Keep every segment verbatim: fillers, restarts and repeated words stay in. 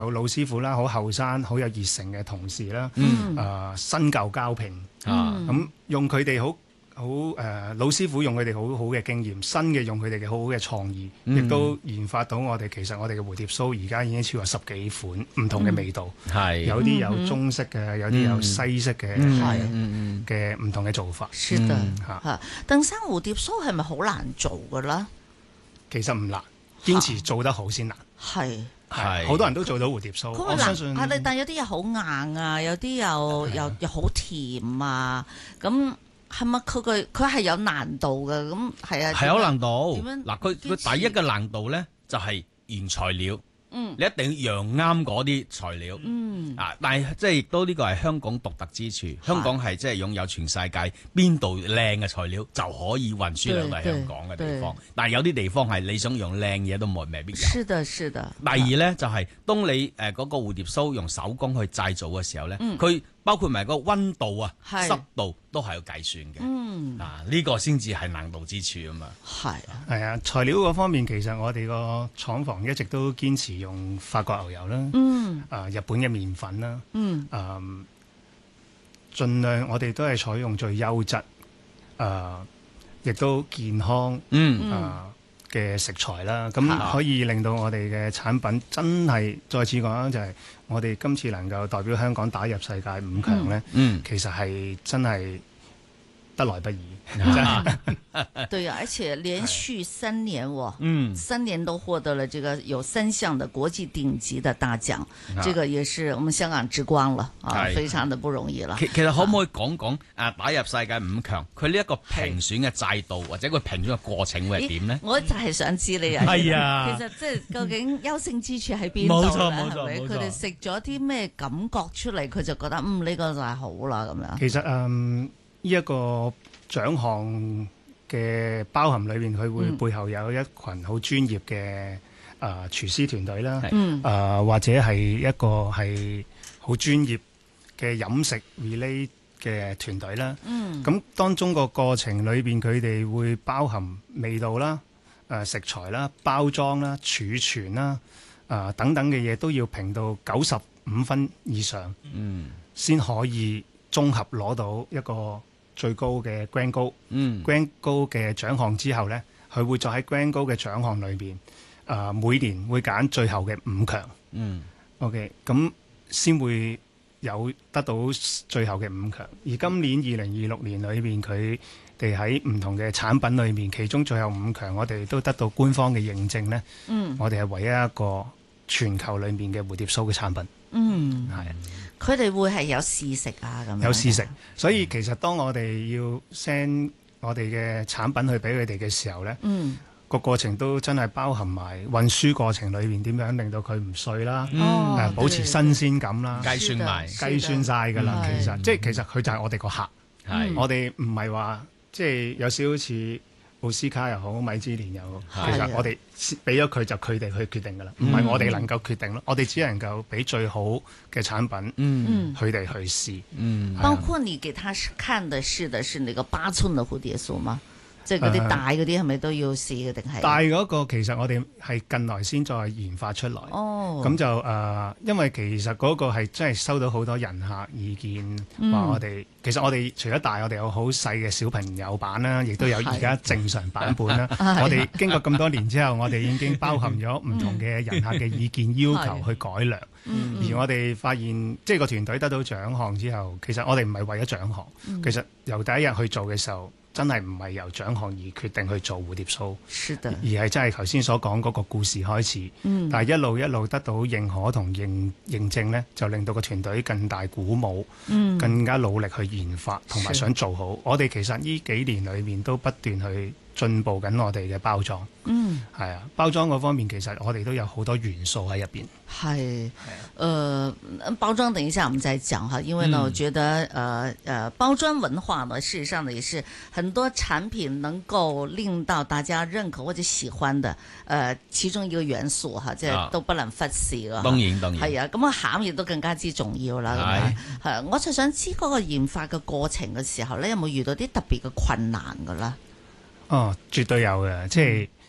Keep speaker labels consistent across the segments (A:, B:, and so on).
A: 有老師傅啦，好後生，好有熱誠嘅同事啦，嗯，誒新舊交拼啊，咁用佢哋好好誒老師傅用佢哋好好嘅經驗，新嘅用佢哋嘅好好嘅創意，亦、嗯、都研發到我哋其實我哋嘅蝴蝶酥而家已經超過十幾款唔同嘅味道，係、嗯、有啲有中式嘅，嗯、有啲有西式嘅，係嘅唔同嘅做法。
B: 是的嚇，鄧、嗯、生蝴蝶酥係咪好難做㗎啦？
A: 其實唔難，堅持做得好先難。係。係，好多人都做到蝴蝶酥。我相信，
B: 係但有啲又好硬啊，有啲又又又好甜啊，咁係咪佢佢佢係有難度嘅？咁係啊，
C: 係有難度。點樣？嗱，佢佢第一個難度咧就係原材料。嗯，你一定要釀啱嗰啲材料。嗯，啊，但係即係亦都呢個係香港獨特之處。香港係即係擁有全世界邊度靚嘅材料就可以運輸兩嚟香港嘅地方。但係有啲地方係你想用靚嘢都冇，未必有。
B: 是的，是的。
C: 第二咧就係、是、當你誒嗰個蝴蝶酥用手工去製造嘅時候咧，佢、嗯、包括埋個溫度啊、濕度都係要計算嘅。嗯，啊呢、這個先至係難度之處啊嘛。係
A: 係啊，材料嗰方面其實我哋個廠房一直都堅持用法國牛油啦，嗯，啊日本嘅麵粉啦，嗯，啊盡量我哋都係採用最優質，啊亦都健康，嗯啊嘅食材啦，咁、嗯、可以令到我哋嘅產品真係再次講就係我哋今次能夠代表香港打入世界五強咧，嗯，其實係真係得來不易。
B: 對啊，而且連續三年哦，嗯，三年都獲得了這個有三項的國際頂級的大獎，這個也是我們香港之光了啊，非常的不容易了。
C: 其其實可唔可以講講啊打入世界五強，佢呢一個評選嘅制度或者佢評選嘅過程會係點呢？
B: 我就係想知你啊，係啊，其實即係究竟優勝之處喺邊度咧？冇錯冇錯冇錯，佢哋食咗啲咩感覺出嚟，佢就覺得嗯呢個就係好啦咁樣。
A: 其實嗯呢一個獎項嘅包含裏邊，佢會背後有一群好專業嘅啊廚師團隊啦，啊或者係一個係好專業嘅飲食 relay 嘅團隊啦。咁當中個過程裏邊，佢哋會包含味道啦、誒食材啦、包裝啦、儲存啦、啊等等嘅嘢都要評到九十五分以上，先可以綜合攞到一個最高嘅 Grand Gold，嗯，Grand Gold 嘅獎項之後咧，佢會再喺 Grand Gold 嘅獎項裏邊，啊、呃、每年會揀最後嘅五強，嗯 ，OK，咁先會有得到最後嘅五強。而今年二零二六年裏邊，佢哋喺唔同嘅產品裏面，其中最後五強，我哋都得到官方嘅認證咧，嗯，我哋係唯一一個全球裏面嘅蝴蝶酥嘅產品，嗯，係。
B: 佢哋會係有試食啊，咁樣
A: 有試食，所以其實當我哋要 send 我哋嘅產品去俾佢哋嘅時候咧，嗯，個過程都真係包含埋運輸過程裏邊點樣令到佢唔碎啦，嗯呃、保持新鮮感啦，
C: 計算埋
A: 計算晒㗎啦。其實即係其實佢就係我哋個客，係我哋唔係話即係有少少似奧斯卡又好，米芝蓮又好，其實我哋俾咗佢就佢哋去決定㗎啦，唔係我哋能夠決定咯，嗯、我哋只能夠俾最好嘅產品，嗯，佢哋去試，嗯，
B: 包括你給他看的試的是那個八寸的蝴蝶酥嗎？即係嗰啲大嗰啲係咪都要試嘅定係？
A: 大嗰個其實我哋係近來先再研發出來，哦，咁就誒、呃，因為其實嗰個係真係收到好多人客意見，話、嗯、我哋其實我哋除咗大，我哋有好細嘅小朋友版啦，亦都有而家正常版本啦。我哋經過咁多年之後，我哋已經包含咗唔同嘅人客嘅意見要求去改良。嗯、而我哋發現，即係個團隊得到獎項之後，其實我哋唔係為咗獎項，嗯、其實由第一日去做嘅時候。真係唔係由獎項而決定去做蝴蝶酥，而係真係頭先所講嗰個故事開始。嗯、但係一路一路得到認可同認認證呢，就令到個團隊更大鼓舞，嗯、更加努力去研發同埋想做好。我哋其實呢幾年裏面都不斷去進步緊我哋嘅包裝。嗯，係啊，包裝嗰方面其實我哋都有好多元素喺入邊。
B: 係，呃，包裝等一下我們再講哈，因為呢，嗯、我覺得，呃，呃，包裝文化呢，事實上呢，也是很多產品能夠令到大家認可或者喜歡的，呃，其中一個元素哈，即係都不能忽視噶。當然當然。係啊，咁啊餡亦都更加之重要啦。係。係，我就想知嗰個研發嘅過程嘅時候咧，有冇遇到啲特別嘅困難噶啦？
A: 哦，絕對有嘅，即係。誒、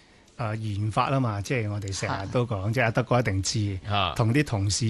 A: 誒研發啊嘛，即係我哋成日都講，即係阿德哥一定知，同啲同事